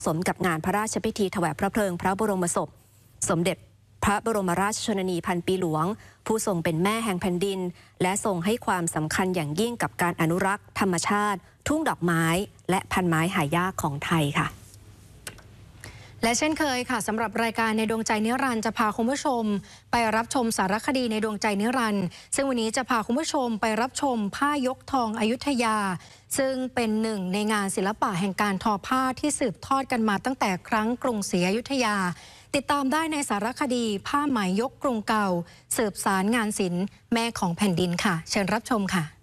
สมกับงานพระราชพิธีถวายพระเพลิงพระบรมศพสมเด็จพระบรมราชชนนีพันปีหลวงผู้ทรงเป็นแม่แห่งแผ่นดินและทรงให้ความสำคัญอย่างยิ่งกับการอนุรักษ์ธรรมชาติทุ่งดอกไม้และพันไม้หายากของไทยค่ะและเช่นเคยค่ะสำหรับรายการในดวงใจนิรันดร์จะพาคุณผู้ชมไปรับชมสารคดีในดวงใจนิรันดร์ซึ่งวันนี้จะพาคุณผู้ชมไปรับชมผ้ายกทองอยุธยาซึ่งเป็นหนึ่งในงานศิลปะแห่งการทอผ้าที่สืบทอดกันมาตั้งแต่ครั้งกรุงศรีอยุธยาติดตามได้ในสารคดีผ้าไหมยกกรุงเก่าสืบสารงานศิลป์แม่ของแผ่นดินค่ะเชิญรับชมค่ะ